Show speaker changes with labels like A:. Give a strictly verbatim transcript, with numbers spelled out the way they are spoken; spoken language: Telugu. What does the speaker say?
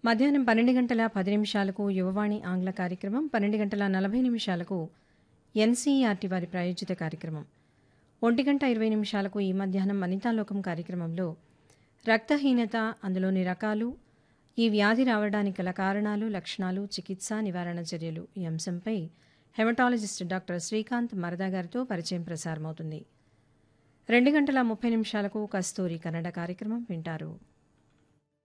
A: మధ్యాహ్నం పన్నెండు గంటల పది నిమిషాలకు యువవాణి ఆంగ్ల కార్యక్రమం, పన్నెండు గంటల నలభై నిమిషాలకు ఎన్సీఈఆర్టీ వారి ప్రాయోజిత కార్యక్రమం, ఒంటి గంట ఇరవై నిమిషాలకు ఈ మధ్యాహ్నం వనితాలోకం కార్యక్రమంలో రక్తహీనత, అందులోని రకాలు, ఈ వ్యాధి రావడానికి గల కారణాలు, లక్షణాలు, చికిత్స, నివారణ చర్యలు ఈ అంశంపై హెమటాలజిస్ట్ డాక్టర్ శ్రీకాంత్ మరదా గారితో పరిచయం ప్రసారమవుతుంది. రెండు గంటల ముప్పై నిమిషాలకు కస్తూరి కన్నడ కార్యక్రమం వింటారు.